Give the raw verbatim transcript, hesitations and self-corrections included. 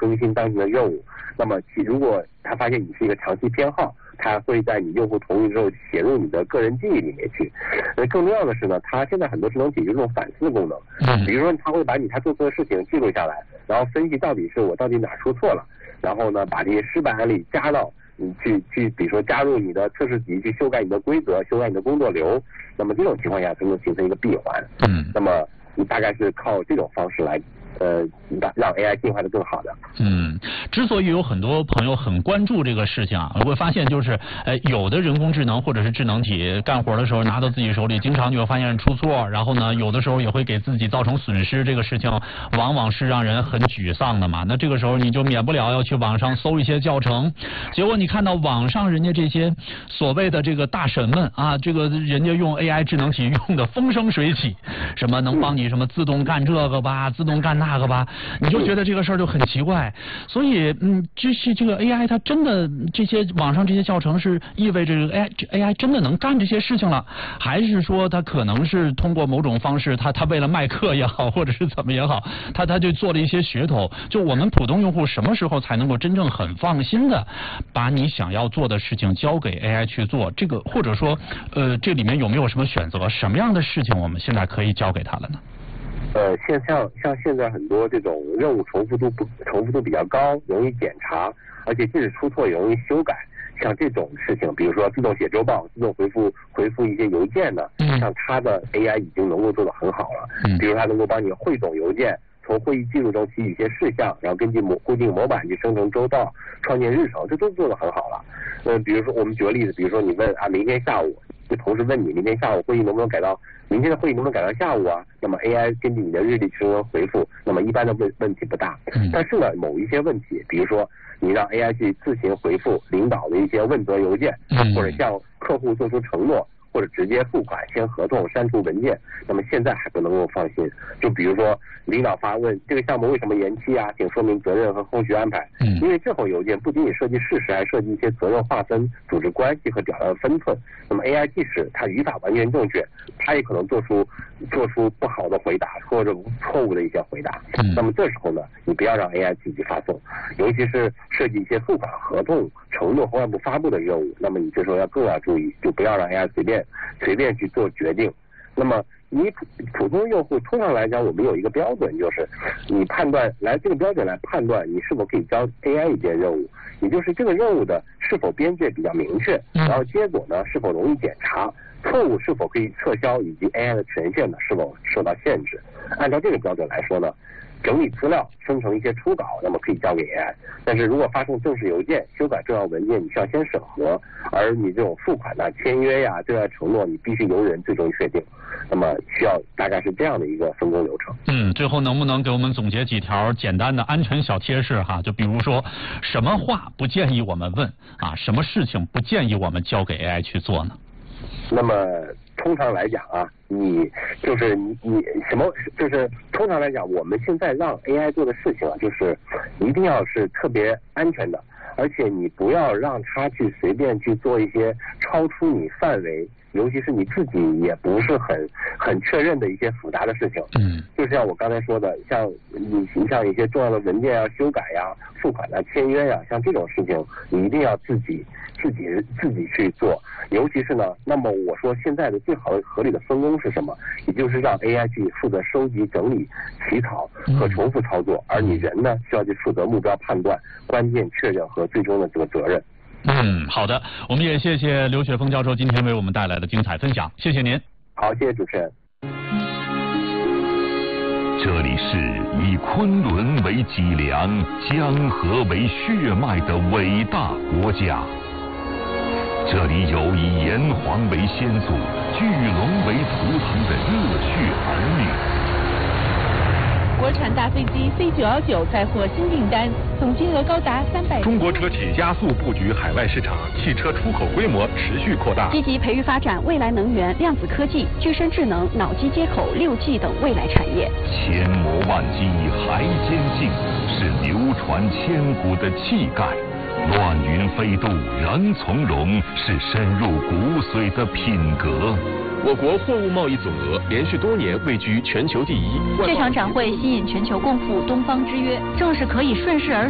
更新当前的任务。那么其如果它发现你是一个长期偏好，它会在你用户同意之后写入你的个人记忆里面去。那更重要的是呢，它现在很多智能体有这种反思功能，比如说它会把你它做错的事情记录下来，然后分析到底是我到底哪出错了，然后呢把这些失败案例加到你去去，比如说加入你的测试集，去修改你的规则，修改你的工作流。那么这种情况下才能形成一个闭环。嗯，那么你大概是靠这种方式来。呃，让 A I 进化的更好的。 嗯，之所以有很多朋友很关注这个事情啊，我会发现就是，呃，有的人工智能或者是智能体干活的时候拿到自己手里，经常就会发现出错，然后呢，有的时候也会给自己造成损失，这个事情往往是让人很沮丧的嘛。那这个时候你就免不了要去网上搜一些教程，结果你看到网上人家这些所谓的这个大神们啊，这个人家用 A I 智能体用的风生水起，什么能帮你什么自动干这个吧，自动干那个吧，你就觉得这个事儿就很奇怪。所以嗯，这是这个 A I 它真的这些网上这些教程是意味着 A I A I 真的能干这些事情了，还是说它可能是通过某种方式，它它为了卖课也好，或者是怎么也好，它它就做了一些噱头。就我们普通用户什么时候才能够真正很放心的把你想要做的事情交给 A I 去做？这个或者说呃这里面有没有什么选择？什么样的事情我们现在可以交给他了呢？ 呃，现像像现在很多这种任务重复度不重复度比较高，容易检查，而且即使出错也容易修改。像这种事情，比如说自动写周报、自动回复回复一些邮件呢，像它的 A I 已经能够做得很好了。比如它能够帮你汇总邮件，从会议记录中提取一些事项，然后根据模固定模板去生成周报、创建日程，这都做得很好了。呃，比如说我们举个例子，比如说你问啊，明天下午。就同事问你明天下午会议能不能改到明天的会议能不能改到下午啊？那么 A I 根据你的日历去生成回复，那么一般的问问题不大。但是呢，某一些问题，比如说你让 A I 去自行回复领导的一些问责邮件，或者向客户做出承诺，或者直接付款、签合同、删除文件，那么现在还不能够放心。就比如说领导发问这个项目为什么延期啊，请说明责任和后续安排。因为这封邮件不仅仅涉及事实，还涉及一些责任划分、组织关系和表达的分寸。那么 A I 即使它语法完全正确，它也可能做出做出不好的回答或者错误的一些回答。那么这时候呢，你不要让 A I 自己发送，尤其是涉及一些付款合同、承诺和外部发布的任务，那么你这时候要更要注意，就不要让 A I 随便随便去做决定。那么你普普通用户通常来讲，我们有一个标准，就是你判断来这个标准来判断你是否可以交 A I 一件任务，也就是这个任务的是否边界比较明确，然后结果呢是否容易检查，错误是否可以撤销，以及 A I 的权限呢是否受到限制。按照这个标准来说呢，整理资料、生成一些初稿，那么可以交给 A I。但是如果发送正式邮件、修改重要文件，你需要先审核，而你这种付款呐、签约呀、对外承诺，你必须由人最终确定。那么需要大概是这样的一个分工流程。 嗯，最后能不能给我们总结几条简单的安全小贴士哈？就比如说，什么话不建议我们问啊？什么事情不建议我们交给 A I 去做呢？ 那么通常来讲啊，你就是你你什么就是通常来讲，我们现在让 A I 做的事情啊，就是一定要是特别安全的，而且你不要让它去随便去做一些超出你范围，尤其是你自己也不是很很确认的一些复杂的事情。嗯，就像我刚才说的，像你你像一些重要的文件啊、修改呀、付款啊、签约呀、啊，像这种事情，你一定要自己自己自己去做。尤其是呢，那么我说现在的最好的合理的分工是什么？也就是让 A I 去负责收集、整理、起草和重复操作，而你人呢需要去负责目标判断、关键确认和最终的这个责任。 嗯，好的，我们也谢谢刘雪峰教授今天为我们带来的精彩分享，谢谢您。 好，谢谢主持人。 这里是以昆仑为脊梁、江河为血脉的伟大国家。这里有以炎黄为先祖、巨龙为图腾的热血儿女。 国产大飞机 C 九一九再获新订单，总金额高达三百。 中国车企加速布局海外市场，汽车出口规模持续扩大， 积极培育发展未来能源、量子科技、具身智能、脑机接口、六 G 等未来产业。 千磨万击还坚劲，是流传千古的气概。乱云飞渡人从容，是深入骨髓的品格。 我国货物贸易总额连续多年位居全球第一。 这场展会吸引全球共赴东方之约，正是可以顺势而